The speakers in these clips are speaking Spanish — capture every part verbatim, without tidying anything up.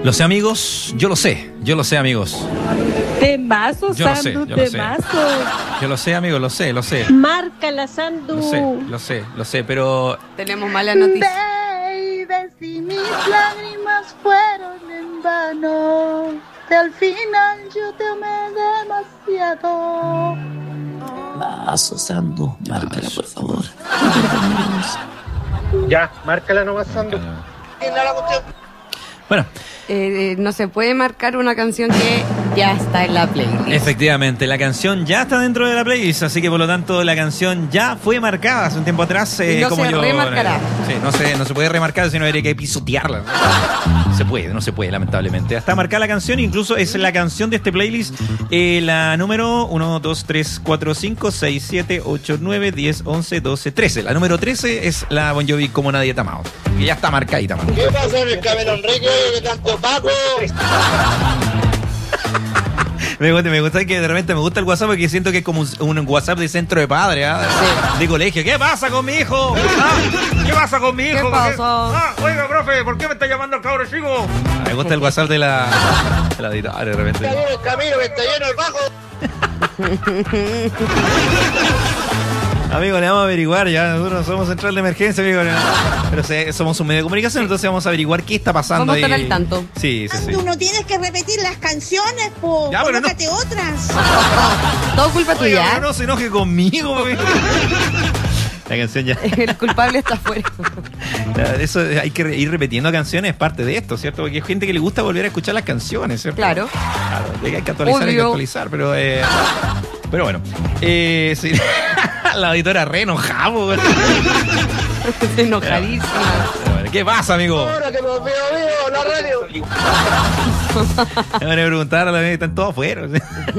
Lo sé, amigos, yo lo sé, yo lo sé, amigos. Temazo, Yo lo sé, Sandu, yo lo sé. temazo. Yo lo sé, amigos, lo sé, lo sé. Márcala, Sandu. Lo sé, lo sé, lo sé, pero... Tenemos malas noticias. Baby, si mis lágrimas fueron en vano, que al final yo te amé demasiado. Vaso, Sandu, márcala, por favor. Ya, márcala nomás, Sandu. Bueno, Eh, no se puede marcar una canción que ya está en la playlist. efectivamente, la canción ya está dentro de la playlist, así que por lo tanto la canción ya fue marcada hace un tiempo atrás. Eh, Y no como se yo, remarcará. eh, sí, no se, no se puede remarcar, sino habría que pisotearla. ¿No? Se puede, no se puede, lamentablemente. Está marcada la canción, incluso es la canción de este playlist, eh, la número uno, dos, tres, cuatro, cinco, seis, siete, ocho, nueve, diez, once, doce, trece. La número trece es la Bon Jovi Como Nadie Te Amado, que ya está marcadita, mano. ¿Qué pasa en el Cabello Enrique? ¿Qué tanto Paco? Me gusta, me gusta que de repente me gusta el WhatsApp porque siento que es como un, un WhatsApp de centro de padre, ¿ah? Sí. De colegio. ¿Qué pasa con mi hijo? ¿Ah? ¿Qué pasa con mi hijo? ¿Qué ¿Por pasó? Ah, oiga, profe, ¿por qué me está llamando el cabro chico? Me gusta el WhatsApp de la de la editora, de repente. Está lleno el camino, que está lleno el bajo. Amigo, le vamos a averiguar, ya nosotros somos central de emergencia, amigo. Pero se- somos un medio de comunicación, entonces vamos a averiguar qué está pasando Vamos a ahí. estar al tanto. Sí, sí, sí. Tú no tienes que repetir las canciones, po. Ya, pero no- Colócate otras. Todo culpa Oiga, tuya. pero no se enoje conmigo, amigo. La canción ya. El culpable está afuera. Eso hay que ir repitiendo canciones, es parte de esto, ¿cierto? Porque hay gente que le gusta volver a escuchar las canciones, ¿cierto? Claro. Claro, hay que actualizar, hay que Obvio. actualizar, pero eh, pero bueno. Eh, sí. La auditora re enojada, po, güey. Enojadísima. Pero bueno, ¿qué pasa, amigo? Ahora que los veo vivo, la radio. Me van a preguntar a la vez, están todos afuera. ¿Sí?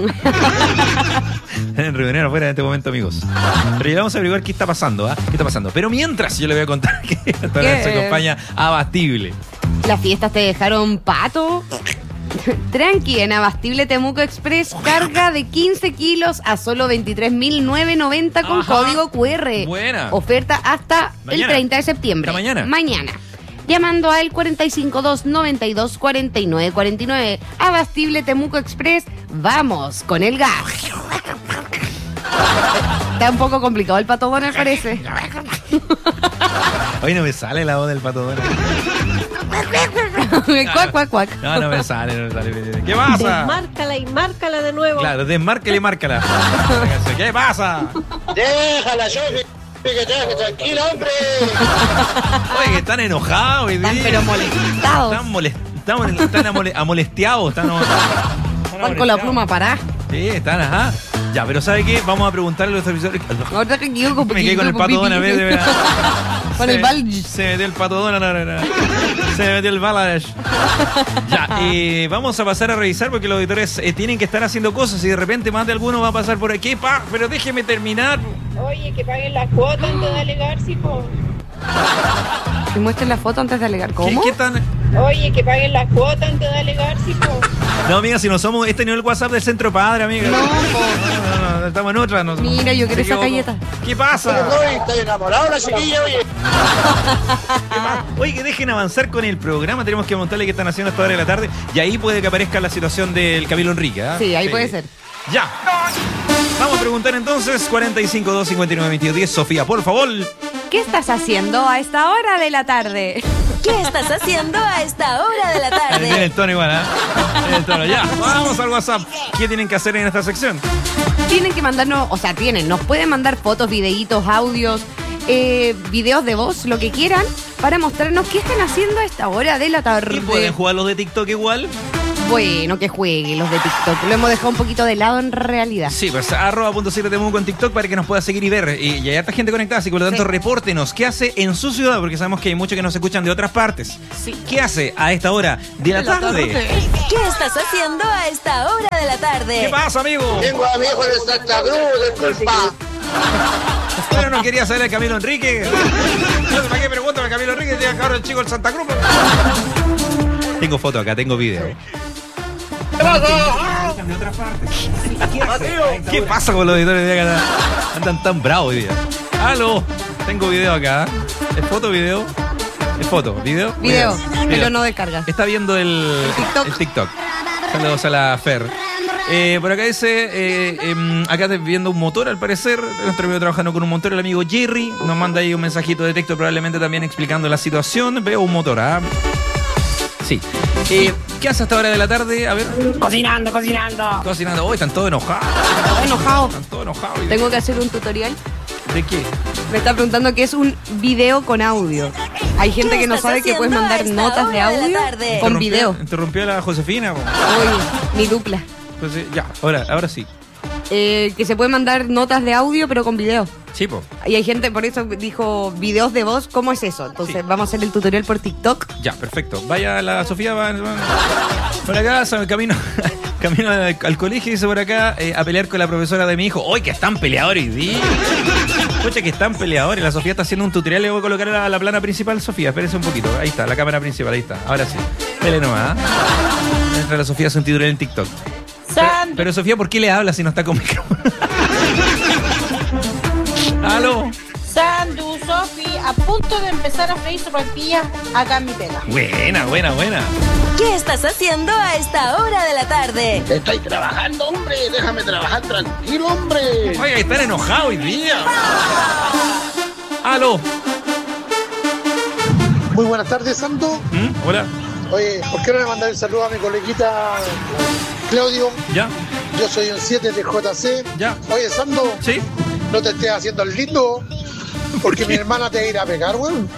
En reunión afuera en este momento, amigos. Pero ya vamos a averiguar qué está pasando, ¿ah? ¿Qué está pasando? Pero mientras yo le voy a contar que esta vez se acompaña Abastible. Las fiestas te dejaron pato. Tranqui, en Abastible Temuco Express, carga de quince kilos a solo veintitrés mil novecientos noventa con Ajá. código Q R. Buena. Oferta hasta Mañana. el treinta de septiembre. Hasta mañana. Mañana. Llamando al cuatro cinco dos, noventa y dos, cuarenta y nueve cuarenta y nueve. Abastible Temuco Express, vamos con el gas. Está un poco complicado el Pato Donald, parece. Hoy no me sale la voz del Pato Donald. Cuac, cuac, cuac. No, no me sale, no me sale. ¿Qué pasa? Márcala y márcala de nuevo. Claro, desmárquele y márcala. ¿Qué pasa? Déjala, yo que te deje tranquila, hombre. Oye, que están enojados hoy día. Están pero molestados. Están, molest- están, están amole- amolesteados. Están, Van con la pluma pará. Sí, están, ajá. Ya, pero ¿sabe qué? Vamos a preguntarle a los televisores. Ahorita que quedo con Me quedé con el Pato Donald, ¿ves? De verdad. Con Se- el Balj. Se metió el Pato Donald, no, no, no. Se metió el Balaj. Ya, eh, vamos a pasar a revisar porque los auditores eh, tienen que estar haciendo cosas y de repente más de alguno va a pasar por aquí. Pa, pero déjeme terminar. Oye, que paguen las cuotas antes de alegar, sí, po. Que muestren la foto antes de alegar. ¿Cómo? ¿Qué, qué tan...? Oye, que paguen las cuotas antes de alegar, sí, po. No, amiga, si no somos... Este no es el WhatsApp del Centro Padre, amiga. No, po. No, no, no, estamos en otra. No, Mira, yo quiero se esa equivocó. galleta. ¿Qué pasa? Estoy, estoy enamorado, la chiquilla, oye. ¿Qué pasa? Oye, que dejen avanzar con el programa. Tenemos que montarle qué están haciendo a esta hora de la tarde. Y ahí puede que aparezca la situación del Cabilo Enrique. ¿Ah? Sí, ahí puede ser. Ya. Vamos a preguntar entonces. cuarenta y cinco, dos cincuenta y nueve, veintidós diez. Sofía, por favor. ¿Qué estás haciendo a esta hora de la tarde? ¿Qué estás haciendo a esta hora de la Tiene tarde? el tono igual, ¿ah? Tiene el tono. Ya, vamos al WhatsApp. ¿Qué tienen que hacer en esta sección? Tienen que mandarnos, o sea, tienen, nos pueden mandar fotos, videitos, audios, eh, videos de voz, lo que quieran, para mostrarnos qué están haciendo a esta hora de la tarde. ¿Y pueden jugar los de TikTok igual? Bueno, que jueguen los de TikTok. Lo hemos dejado un poquito de lado en realidad. Sí, pues arroba punto siete Temuco en TikTok para que nos pueda seguir y ver. Y, y hay harta gente conectada, así que por lo tanto Sí. repórtenos qué hace en su ciudad, porque sabemos que hay muchos que nos escuchan de otras partes. Sí. ¿Qué hace a esta hora de la tarde? ¿Qué estás haciendo a esta hora de la tarde? ¿Qué pasa, amigo? Tengo a mi hijo en el Santa Cruz, disculpa. Pero no quería saber el Camilo Enrique. No sé para qué pregunto al Camilo Enrique, tiene cabrón el chico del Santa Cruz. Tengo foto acá, tengo video. ¿Qué pasa? De otras partes. ¿Qué pasa con los editores de acá? Andan tan bravos hoy día. Aló, tengo video acá. ¿Es foto video? ¿Es foto? ¿Video? Video, Video. pero no descarga. Está viendo el, El TikTok. el TikTok. Saludos a la Fer. Eh, por acá dice, eh, eh, acá estoy viendo un motor al parecer, nuestro amigo trabajando con un motor, el amigo Jerry, nos manda ahí un mensajito de texto probablemente también explicando la situación. Veo un motor, ¿ah? Sí. Eh, ¿Qué hace a esta hora de la tarde? A ver. Cocinando, cocinando. Cocinando. Hoy están todos enojados. Estoy enojado. Están todos enojados. Tengo que hacer un tutorial. ¿De qué? Me está preguntando qué es un video con audio. Hay gente que no sabe que puedes mandar notas de audio con video. Interrumpió a la Josefina. Po. Oye, mi dupla. Pues, sí, ya, ahora, ahora sí. Eh, que se pueden mandar notas de audio pero con video. Sí, po. Y hay gente, por eso dijo videos de voz. ¿Cómo es eso? Entonces Sí. vamos a hacer el tutorial por TikTok. Ya, perfecto. Vaya la Sofía, va, va. Por acá, sabe, camino, camino al, al colegio, dice por acá, eh, a pelear con la profesora de mi hijo. ¡Uy, que están peleadores hoy día! Escucha que están peleadores. La Sofía está haciendo un tutorial. Le voy a colocar la, la plana principal, Sofía. Espérese un poquito. Ahí está, la cámara principal. Ahí está. Ahora sí. Pele nomás. ¿eh? Mientras la Sofía hace un tutorial en TikTok. Pero, pero Sofía, ¿por qué le habla si no está con micrófono? ¿Aló? Sandu, Sofi, a punto de empezar a freír sopaipillas acá en mi pega. Buena, buena, buena. ¿Qué estás haciendo a esta hora de la tarde? Estoy trabajando, hombre. Déjame trabajar tranquilo, hombre. Oiga, están enojados hoy día. ¿Aló? Muy buenas tardes, Santo. ¿Mm? Hola. Oye, ¿por qué no le mandar el saludo a mi coleguita Claudio? ¿Ya? Yo soy un siete de J C. ¿Ya? Oye, Santo, ¿Sí? no te estés haciendo el lindo, porque mi hermana te va a ir a pegar, weón.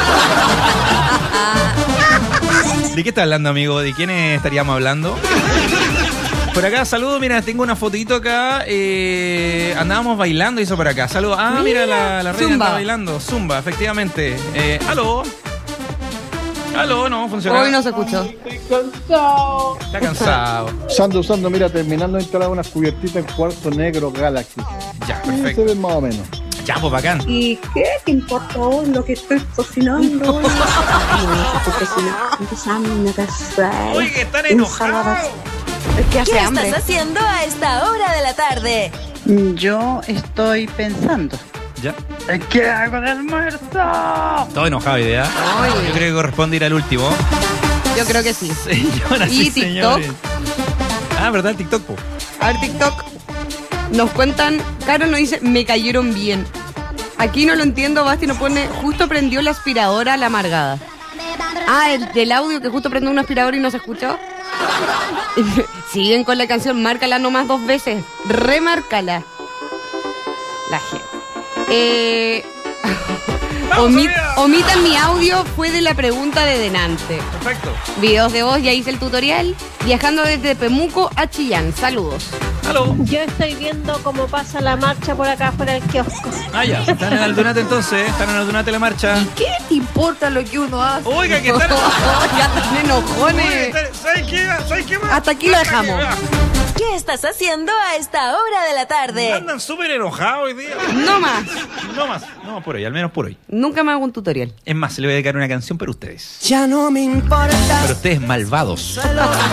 ¿De qué está hablando, amigo? ¿De quién estaríamos hablando? Por acá, saludos, mira, tengo una fotito acá. Eh, andábamos bailando, hizo por acá. Saludos. Ah, mira, la, la reina Zumba. está bailando. Zumba, efectivamente. Eh, ¿Aló? ¿Aló? No, funciona. Hoy no se escuchó. Está cansado. Usando, usando, mira, terminando de instalar unas cubiertitas en cuarzo negro Galaxy. Ya, Sí, se perfecto. ven más o menos. Ya, pues bacán. ¿Y qué te importa hoy lo que estoy cocinando? Estoy cocinando, Sandra, casar. Oye, que están enojados. Es que ¿Qué hace estás hambre. haciendo a esta hora de la tarde? Yo estoy pensando. ¿Ya? ¿Qué hago de almuerzo? Todo enojado, idea. Yo creo que corresponde ir al último. Yo creo que sí. Señoras y, ¿Y TikTok? señores. Ah, ¿verdad? El TikTok, po. A ver, TikTok. Nos cuentan, Caro nos dice, me cayeron bien. Aquí no lo entiendo, Basti nos pone, justo prendió la aspiradora la amargada. Ah, el del audio que justo prendió una aspiradora y no se escuchó. Siguen con la canción, márcala nomás dos veces. Remárcala. La gente. Eh... Omit- omitan mi audio, fue de la pregunta de delante. Perfecto. Videos de voz, ya hice el tutorial. Viajando desde Pemuco a Chillán. Saludos. ¿Aló? Yo estoy viendo cómo pasa la marcha por acá fuera del kiosco. Ah, ya. Están en Aldunate entonces. Están en Aldunate la marcha. ¿Qué te importa lo que uno hace? Oiga, que están... Ya están enojones. ¿Sabes qué? ¿Sabes qué más? Hasta aquí lo dejamos. ¿Qué estás haciendo a esta hora de la tarde? Andan súper enojados hoy día. No más. No más. No, por hoy, al menos por hoy. Nunca me hago un tutorial. Es más, le voy a dedicar una canción para ustedes. Ya no me importa. Para ustedes malvados. Solo